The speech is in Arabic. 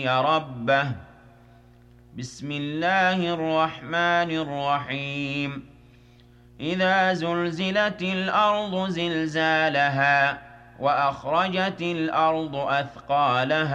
ربه بسم الله الرحمن الرحيم إذا زلزلت الأرض زلزالها وأخرجت الأرض أثقالها